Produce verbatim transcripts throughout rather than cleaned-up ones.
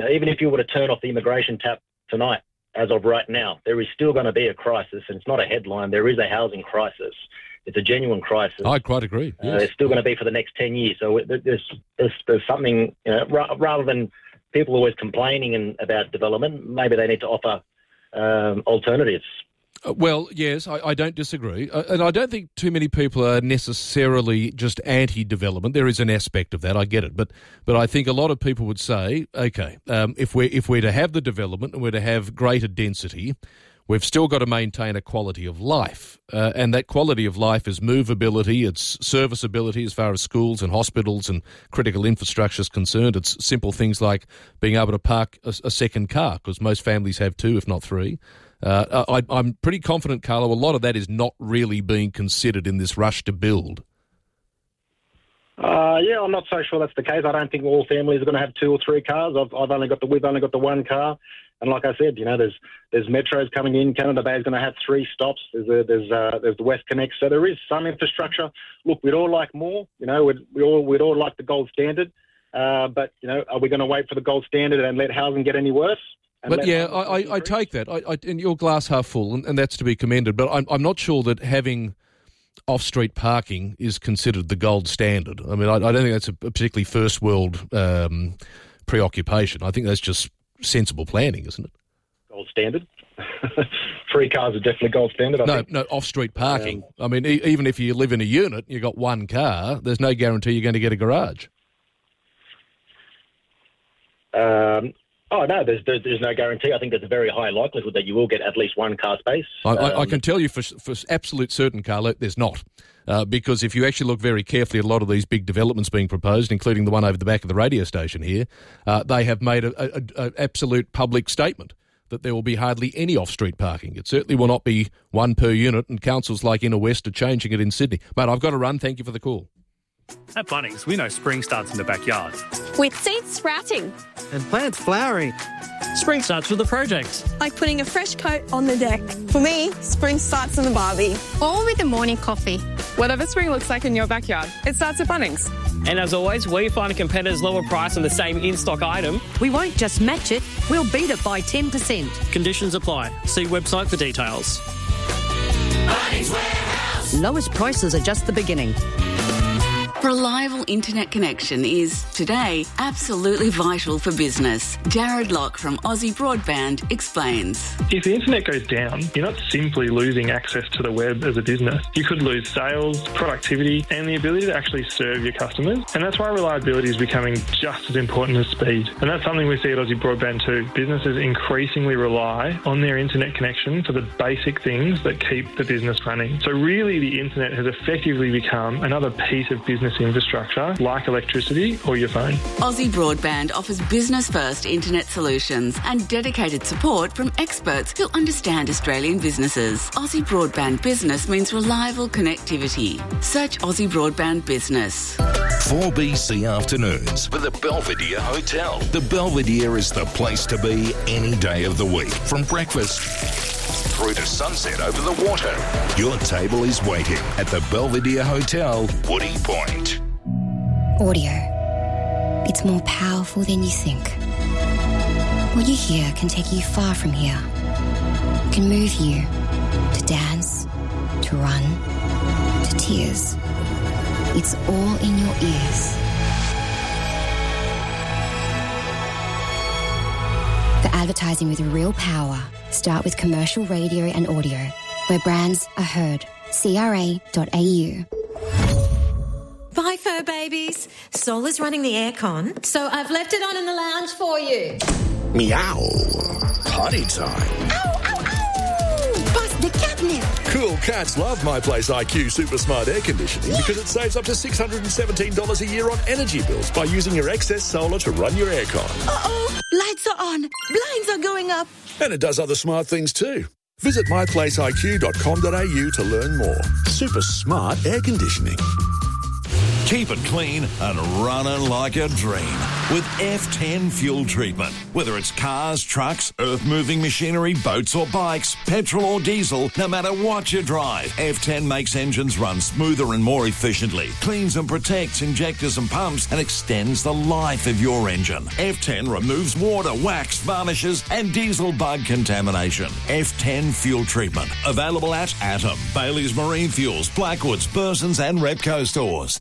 know, even if you were to turn off the immigration tap tonight, as of right now, there is still going to be a crisis, and it's not a headline. There is a housing crisis. It's a genuine crisis. I quite agree. Yes. Uh, it's still going to be for the next ten years. So there's there's, there's something, you know, ra- rather than people always complaining and, about development, maybe they need to offer um, alternatives. Uh, well, yes, I, I don't disagree. Uh, and I don't think too many people are necessarily just anti-development. There is an aspect of that, I get it. But but I think a lot of people would say, OK, um, if we're, if we're to have the development and we're to have greater density, we've still got to maintain a quality of life. Uh, and that quality of life is movability, it's serviceability as far as schools and hospitals and critical infrastructure is concerned. It's simple things like being able to park a, a second car, because most families have two, if not three. Uh, I, I'm pretty confident, Carlo, a lot of that is not really being considered in this rush to build. Uh, yeah, I'm not so sure that's the case. I don't think all families are going to have two or three cars. I've, I've only got the we've only got the one car, and like I said, you know, there's there's metros coming in. Canada Bay is going to have three stops. There's a, there's uh, there's the West Connect, so there is some infrastructure. Look, we'd all like more. You know, we'd we all we'd all like the gold standard, uh, but you know, are we going to wait for the gold standard and let housing get any worse? But yeah, I, I, I take that. I, I, and your glass half full, and, and that's to be commended. But I'm, I'm not sure that having off-street parking is considered the gold standard. I mean, I, I don't think that's a particularly first world um, preoccupation. I think that's just sensible planning, isn't it? Gold standard. Three cars are definitely gold standard. I no, think. no, off-street parking. Um, I mean, e- even if you live in a unit, you've got one car. There's no guarantee you're going to get a garage. Um. Oh, no, there's there's no guarantee. I think there's a very high likelihood that you will get at least one car space. I, um, I, I can tell you for for absolute certain, Carlo, there's not. Uh, because if you actually look very carefully at a lot of these big developments being proposed, including the one over the back of the radio station here, uh, they have made an absolute public statement that there will be hardly any off-street parking. It certainly will not be one per unit, and councils like Inner West are changing it in Sydney. Mate, I've got to run. Thank you for the call. At Bunnings, we know spring starts in the backyard. With seeds sprouting. And plants flowering. Spring starts with a project. Like putting a fresh coat on the deck. For me, spring starts in the barbie. Or with a morning coffee. Whatever spring looks like in your backyard, it starts at Bunnings. And as always, where you find a competitor's lower price on the same in-stock item, we won't just match it, we'll beat it by ten percent. Conditions apply. See website for details. Bunnings Warehouse. Lowest prices are just the beginning. Reliable internet connection is, today, absolutely vital for business. Jared Locke from Aussie Broadband explains. If the internet goes down, you're not simply losing access to the web as a business. You could lose sales, productivity, and the ability to actually serve your customers. And that's why reliability is becoming just as important as speed. And that's something we see at Aussie Broadband too. Businesses increasingly rely on their internet connection for the basic things that keep the business running. So really, the internet has effectively become another piece of business infrastructure like electricity or your phone. Aussie Broadband offers business-first internet solutions and dedicated support from experts who understand Australian businesses. Aussie Broadband Business means reliable connectivity. Search Aussie Broadband Business. four B C Afternoons with the Belvedere Hotel. The Belvedere is the place to be any day of the week. From breakfast through to sunset over the water. Your table is waiting at the Belvedere Hotel, Woody Point. Audio. It's more powerful than you think. What you hear can take you far from here. It can move you to dance, to run, to tears. It's all in your ears. For advertising with real power, start with commercial radio and audio, where brands are heard. C R A dot A U. Bye, fur babies. Sol is running the aircon, so I've left it on in the lounge for you. Meow. Potty time. Ow, ow, ow! Bust the catnip. Cool cats love My Place I Q Super Smart Air Conditioning yeah. because it saves up to six hundred seventeen dollars a year on energy bills by using your excess solar to run your aircon. Uh-oh. Lights are on. Blinds are going up. And it does other smart things too. Visit my place I Q dot com dot A U to learn more. Super smart air conditioning. Keep it clean and running like a dream. with F ten Fuel Treatment. Whether it's cars, trucks, earth-moving machinery, boats or bikes, petrol or diesel, no matter what you drive, F ten makes engines run smoother and more efficiently, cleans and protects injectors and pumps, and extends the life of your engine. F ten removes water, wax, varnishes and diesel bug contamination. F ten Fuel Treatment. Available at Atom, Bailey's Marine Fuels, Blackwoods, Burson's and Repco stores.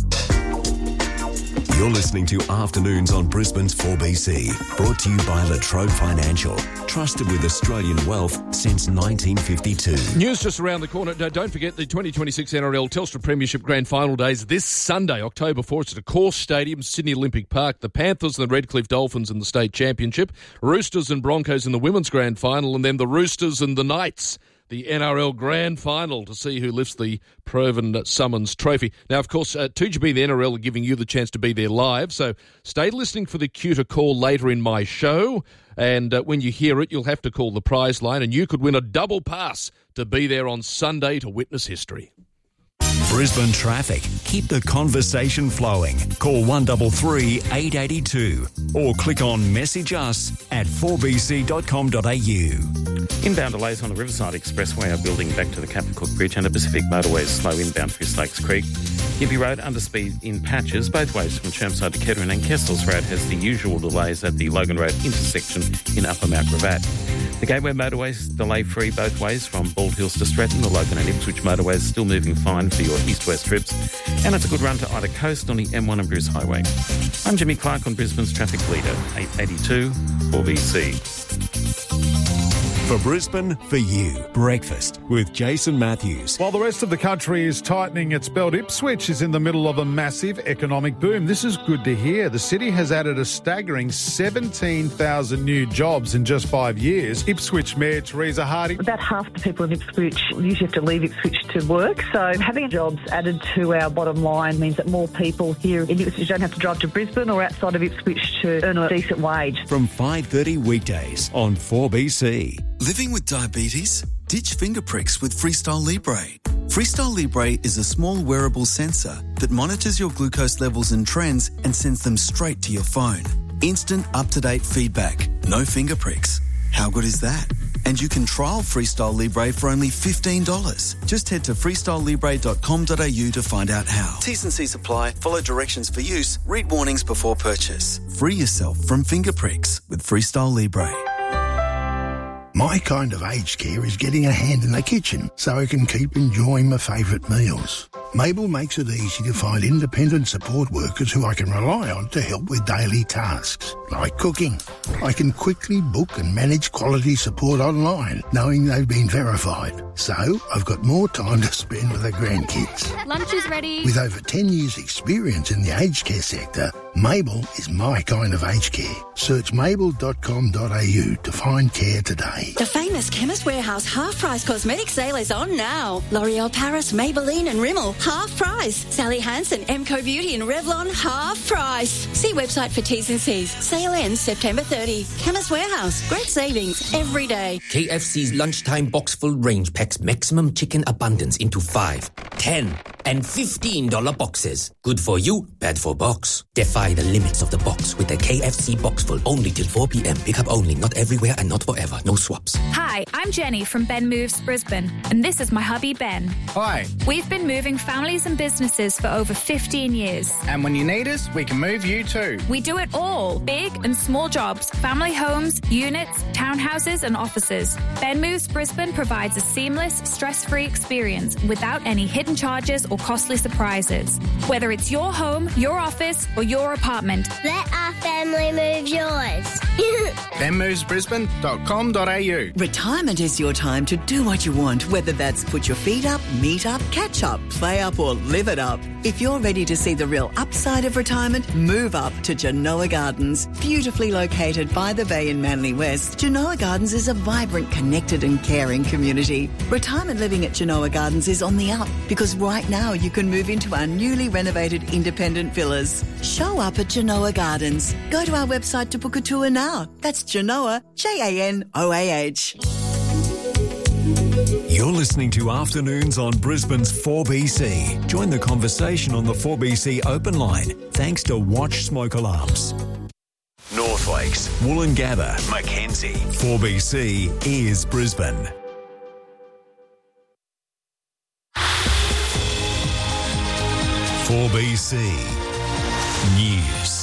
You're listening to Afternoons on Brisbane's four B C, brought to you by Latrobe Financial, trusted with Australian wealth since nineteen fifty-two. News just around the corner. No, don't forget the twenty twenty-six N R L Telstra Premiership Grand Final days this Sunday, October fourth, at Accor Stadium, Sydney Olympic Park. The Panthers and the Redcliffe Dolphins in the state championship, Roosters and Broncos in the women's grand final, and then the Roosters and the Knights, the N R L Grand Final, to see who lifts the Proven Summons Trophy. Now, of course, uh, two G B and the N R L are giving you the chance to be there live, so stay listening for the cue to call later in my show, and uh, when you hear it, you'll have to call the prize line, and you could win a double pass to be there on Sunday to witness history. Brisbane traffic. Keep the conversation flowing. Call one three three, eight eight two or click on message us at four b c dot com dot a u. Inbound delays on the Riverside Expressway are building back to the Captain Cook Bridge, and the Pacific Motorway is slow inbound through Snakes Creek. Gimpy Road underspeed in patches both ways from Chermside to Kettering, and Kessels Road has the usual delays at the Logan Road intersection in Upper Mount Gravatt. The Gateway Motorway is delay-free both ways from Bald Hills to Stratton. The Logan and Ipswich Motorway is still moving fine for your east-west trips, and it's a good run to either coast on the M one and Bruce Highway. I'm Jimmy Clark on Brisbane's Traffic Leader, eight eighty-two four B C. For Brisbane, for you. Breakfast with Jason Matthews. While the rest of the country is tightening its belt, Ipswich is in the middle of a massive economic boom. This is good to hear. The city has added a staggering seventeen thousand new jobs in just five years. Ipswich Mayor Teresa Hardy. About half the people in Ipswich usually have to leave Ipswich to work, so having jobs added to our bottom line means that more people here in Ipswich don't have to drive to Brisbane or outside of Ipswich to earn a decent wage. From five thirty weekdays on four B C. Living with diabetes? Ditch finger pricks with Freestyle Libre. Freestyle Libre is a small wearable sensor that monitors your glucose levels and trends and sends them straight to your phone. Instant, up-to-date feedback. No finger pricks. How good is that? And you can trial Freestyle Libre for only fifteen dollars. Just head to freestyle libre dot com dot a u to find out how. T's and C's apply. Follow directions for use. Read warnings before purchase. Free yourself from finger pricks with Freestyle Libre. My kind of aged care is getting a hand in the kitchen so I can keep enjoying my favourite meals. Mabel makes it easy to find independent support workers who I can rely on to help with daily tasks, like cooking. I can quickly book and manage quality support online, knowing they've been verified. So I've got more time to spend with the grandkids. Lunch is ready. With over ten years experience in the aged care sector, Mabel is my kind of aged care. Search mabel dot com dot a u to find care today. The famous Chemist Warehouse half-price cosmetic sale is on now. L'Oreal Paris, Maybelline and Rimmel, half price. Sally Hansen, Emco Beauty and Revlon, half price. See website for T's and C's. Sale ends September thirtieth. Chemist Warehouse, great savings every day. K F C's lunchtime box full range packs maximum chicken abundance into five, ten and fifteen dollar boxes. Good for you, bad for box. Defy the limits of the box with the K F C box full only till four p.m. Pickup only, not everywhere and not forever. No swaps. Hi, I'm Jenny from Ben Moves Brisbane, and this is my hubby Ben. Hi. We've been moving families and businesses for over fifteen years. And when you need us, we can move you too. We do it all. Big and small jobs, family homes, units, townhouses and offices. Ben Moves Brisbane provides a seamless, stress-free experience without any hidden charges or costly surprises. Whether it's your home, your office or your apartment. Let our family move yours. ben moves brisbane dot com dot a u. Retirement is your time to do what you want, whether that's put your feet up, meet up, catch up, play up or live it up. If you're ready to see the real upside of retirement, move up to Genoa Gardens. Beautifully located by the bay in Manly West, Genoa Gardens is a vibrant, connected and caring community. Retirement living at Genoa Gardens is on the up because right now you can move into our newly renovated independent villas. Show up at Genoa Gardens. Go to our website to book a tour now. That's Genoa, J A N O A H. You're listening to Afternoons on Brisbane's four B C. Join the conversation on the four B C open line thanks to Watch Smoke Alarms. North Lakes, Woolloongabba, Mackenzie. four B C is Brisbane. four B C News.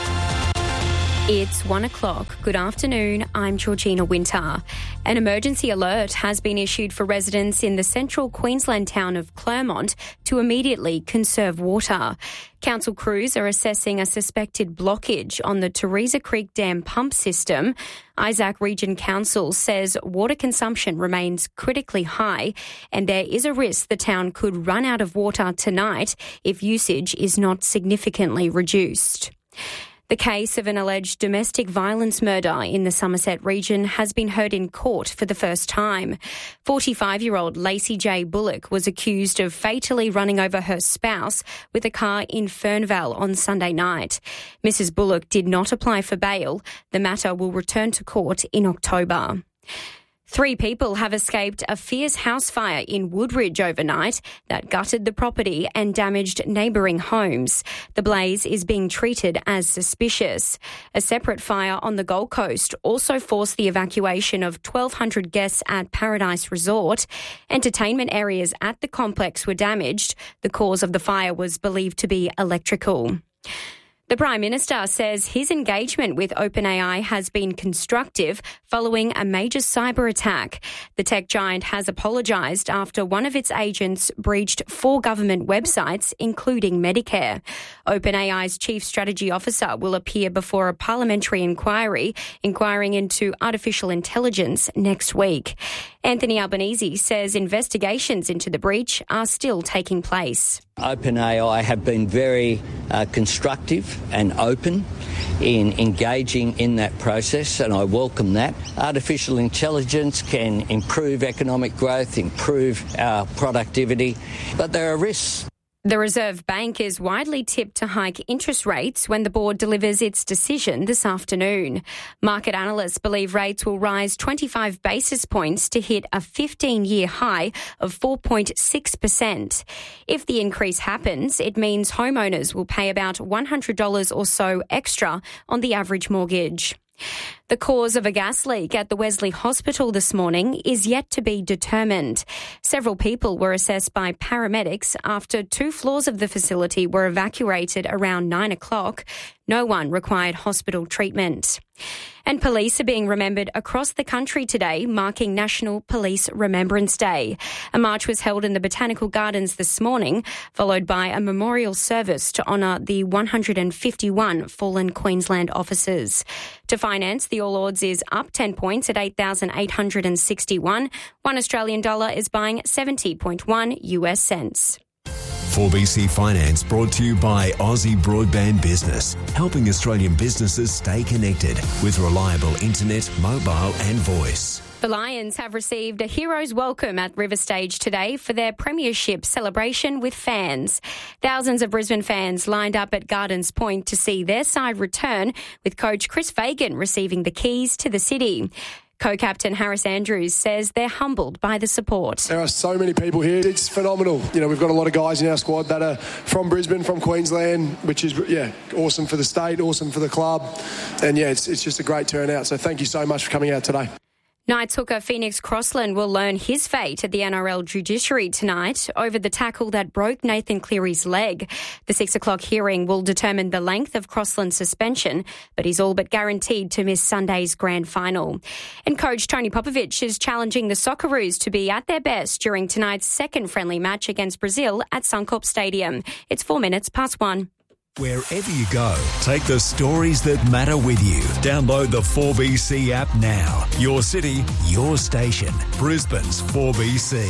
It's one o'clock. Good afternoon. I'm Georgina Winter. An emergency alert has been issued for residents in the central Queensland town of Claremont to immediately conserve water. Council crews are assessing a suspected blockage on the Teresa Creek Dam pump system. Isaac Region Council says water consumption remains critically high and there is a risk the town could run out of water tonight if usage is not significantly reduced. The case of an alleged domestic violence murder in the Somerset region has been heard in court for the first time. forty-five-year-old Lacey J. Bullock was accused of fatally running over her spouse with a car in Fernvale on Sunday night. Missus Bullock did not apply for bail. The matter will return to court in October. Three people have escaped a fierce house fire in Woodridge overnight that gutted the property and damaged neighbouring homes. The blaze is being treated as suspicious. A separate fire on the Gold Coast also forced the evacuation of twelve hundred guests at Paradise Resort. Entertainment areas at the complex were damaged. The cause of the fire was believed to be electrical. The Prime Minister says his engagement with OpenAI has been constructive following a major cyber attack. The tech giant has apologised after one of its agents breached four government websites, including Medicare. OpenAI's Chief Strategy Officer will appear before a parliamentary inquiry inquiring into artificial intelligence next week. Anthony Albanese says investigations into the breach are still taking place. OpenAI have been very uh, constructive and open in engaging in that process, and I welcome that. Artificial intelligence can improve economic growth, improve our productivity, but there are risks. The Reserve Bank is widely tipped to hike interest rates when the board delivers its decision this afternoon. Market analysts believe rates will rise twenty-five basis points to hit a fifteen-year high of four point six percent. If the increase happens, it means homeowners will pay about one hundred dollars or so extra on the average mortgage. The cause of a gas leak at the Wesley Hospital this morning is yet to be determined. Several people were assessed by paramedics after two floors of the facility were evacuated around nine o'clock. No one required hospital treatment. And police are being remembered across the country today, marking National Police Remembrance Day. A march was held in the Botanical Gardens this morning, followed by a memorial service to honour the one hundred fifty-one fallen Queensland officers. To finance, the All Ords is up ten points at eight thousand eight hundred sixty-one. One Australian dollar is buying seventy point one U S cents. four B C Finance brought to you by Aussie Broadband Business, helping Australian businesses stay connected with reliable internet, mobile and voice. The Lions have received a hero's welcome at River Stage today for their premiership celebration with fans. Thousands of Brisbane fans lined up at Gardens Point to see their side return, with coach Chris Fagan receiving the keys to the city. Co-captain Harris Andrews says they're humbled by the support. There are so many people here. It's phenomenal. You know, we've got a lot of guys in our squad that are from Brisbane, from Queensland, which is, yeah, awesome for the state, awesome for the club. And, yeah, it's, it's just a great turnout. So thank you so much for coming out today. Knights hooker Phoenix Crossland will learn his fate at the N R L judiciary tonight over the tackle that broke Nathan Cleary's leg. The six o'clock hearing will determine the length of Crossland's suspension, but he's all but guaranteed to miss Sunday's grand final. And coach Tony Popovic is challenging the Socceroos to be at their best during tonight's second friendly match against Brazil at Suncorp Stadium. It's four minutes past one. Wherever you go, take the stories that matter with you. Download the four B C app now. Your city, your station. Brisbane's four B C.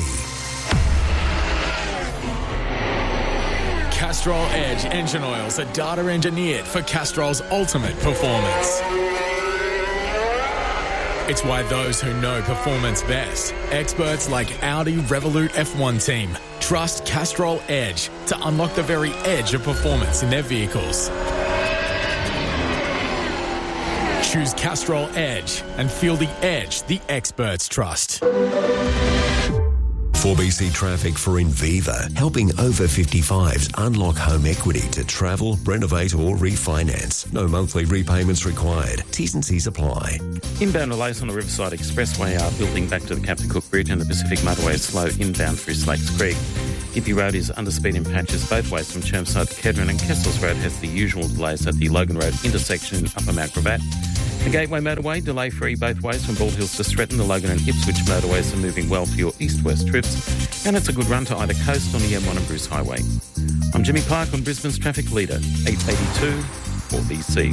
Castrol Edge engine oils are data engineered for Castrol's ultimate performance. It's why those who know performance best, experts like Audi Revolut F one team, trust Castrol Edge to unlock the very edge of performance in their vehicles. Choose Castrol Edge and feel the edge the experts trust. four B C Traffic for Inviva, helping over fifty-fives unlock home equity to travel, renovate or refinance. No monthly repayments required. T's and C's apply. Inbound delays on the Riverside Expressway are building back to the Captain Cook Bridge, and the Pacific Motorway is slow inbound through Slakes Creek. Gympie Road is under speed in patches both ways from Chermside to Kedron, and Kessels Road has the usual delays at the Logan Road intersection in Upper Mount Gravatt. The Gateway Motorway, delay-free both ways from Bald Hills to Stretton. The Logan and Ipswich motorways are moving well for your east-west trips, and it's a good run to either coast on the M one and Bruce Highway. I'm Jimmy Park on Brisbane's Traffic Leader, eight eighty-two four B C.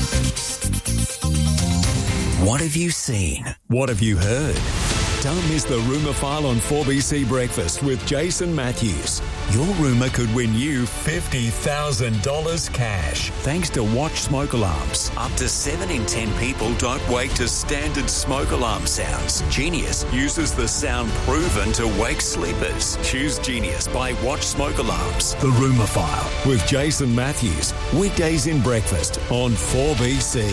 What have you seen? What have you heard? Don't miss the Rumour File on four B C Breakfast with Jason Matthews. Your rumour could win you fifty thousand dollars cash thanks to Watch Smoke Alarms. Up to seven in ten people don't wake to standard smoke alarm sounds. Genius uses the sound proven to wake sleepers. Choose Genius by Watch Smoke Alarms. The Rumour File with Jason Matthews. Weekdays in breakfast on four B C.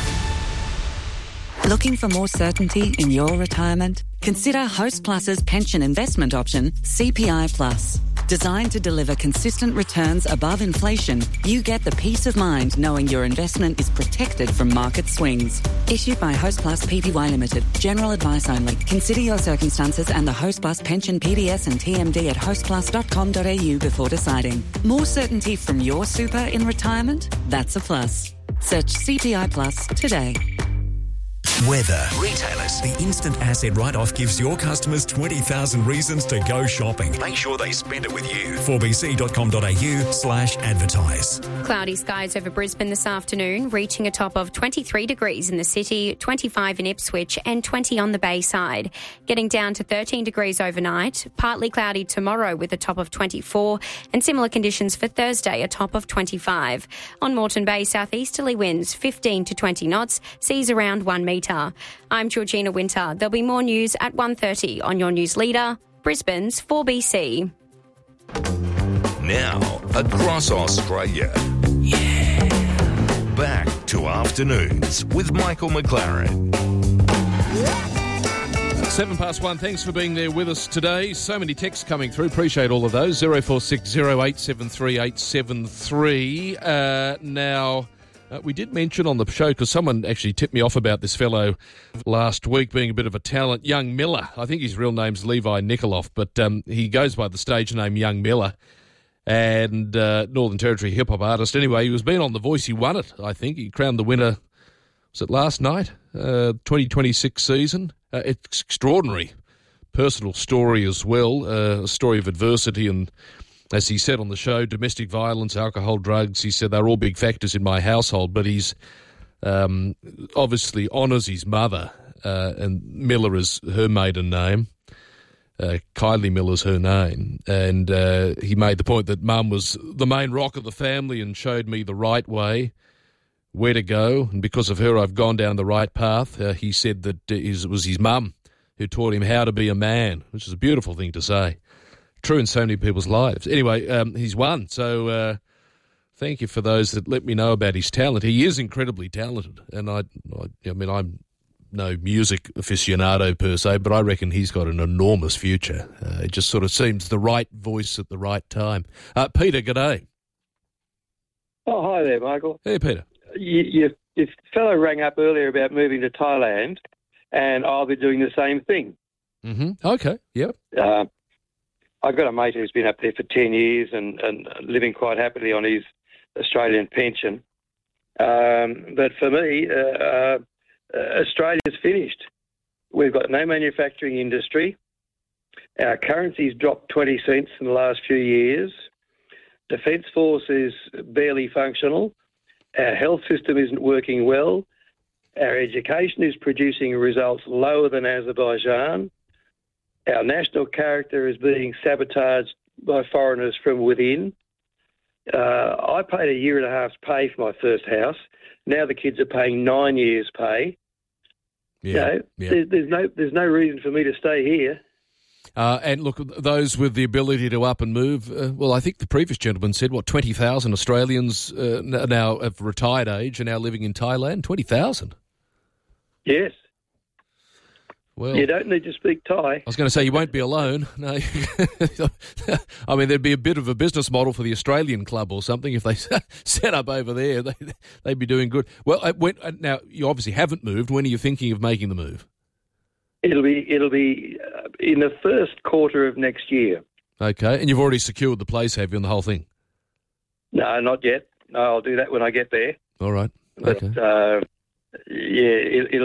Looking for more certainty in your retirement? Consider Host Plus's pension investment option, C P I Plus. Designed to deliver consistent returns above inflation, you get the peace of mind knowing your investment is protected from market swings. Issued by Host Plus Pty Limited. General advice only. Consider your circumstances and the Host Plus pension P D S and T M D at host plus dot com dot a u before deciding. More certainty from your super in retirement? That's a plus. Search C P I Plus today. Weather. Retailers. The instant asset write-off gives your customers twenty thousand reasons to go shopping. Make sure they spend it with you. four b c dot com dot a u slash advertise. Cloudy skies over Brisbane this afternoon, reaching a top of twenty-three degrees in the city, twenty-five in Ipswich and twenty on the Bayside. Getting down to thirteen degrees overnight, partly cloudy tomorrow with a top of twenty-four, and similar conditions for Thursday, a top of twenty-five. On Moreton Bay, southeasterly winds fifteen to twenty knots, seas around one metre. I'm Georgina Winter. There'll be more news at one thirty on your news leader, Brisbane's four B C. Now, across Australia. Yeah. Back to Afternoons with Michael McLaren. Seven past one. Thanks for being there with us today. So many texts coming through. Appreciate all of those. zero four six zero eight seven three eight seven three. Uh, now... Uh, we did mention on the show, because someone actually tipped me off about this fellow last week being a bit of a talent, Young Miller. I think his real name's Levi Nikoloff, but um, he goes by the stage name Young Miller, and uh, Northern Territory hip-hop artist. Anyway, he was being on The Voice. He won it, I think. He crowned the winner, was it last night? Uh, twenty twenty-six season. Uh, it's extraordinary personal story as well, uh, a story of adversity and, as he said on the show, domestic violence, alcohol, drugs. He said they're all big factors in my household, but he's um, obviously honours his mother, uh, and Miller is her maiden name. Uh, Kylie Miller's her name. And uh, he made the point that Mum was the main rock of the family and showed me the right way, where to go. And because of her, I've gone down the right path. Uh, he said that it was his mum who taught him how to be a man, which is a beautiful thing to say. True in so many people's lives. Anyway, um, he's won. So uh, thank you for those that let me know about his talent. He is incredibly talented. And I, I, I mean, I'm no music aficionado per se, but I reckon he's got an enormous future. Uh, it just sort of seems the right voice at the right time. Uh, Peter, g'day. Oh, hi there, Michael. Hey, Peter. You, you, this fellow rang up earlier about moving to Thailand, and I'll be doing the same thing. Mm-hmm. Okay, yep. Uh, I've got a mate who's been up there for ten years and, and living quite happily on his Australian pension. Um, but for me, uh, uh, Australia's finished. We've got no manufacturing industry. Our currency's dropped twenty cents in the last few years. Defence Force is barely functional. Our health system isn't working well. Our education is producing results lower than Azerbaijan. Our national character is being sabotaged by foreigners from within. Uh, I paid a year and a half's pay for my first house. Now the kids are paying nine years' pay. Yeah, you know, yeah. There's, there's no there's no reason for me to stay here. Uh, and look, those with the ability to up and move, uh, well, I think the previous gentleman said, what, twenty thousand Australians uh, now of retired age are now living in Thailand? twenty thousand? Yes. Well, you don't need to speak Thai. I was going to say you won't be alone. No, I mean there'd be a bit of a business model for the Australian club or something if they set up over there. They, they'd be doing good. Well, when, now you obviously haven't moved. When are you thinking of making the move? It'll be it'll be uh, in the first quarter of next year. Okay, and you've already secured the place, have you, and the whole thing? No, not yet. No, I'll do that when I get there. All right. But okay. uh, yeah, it, it'll.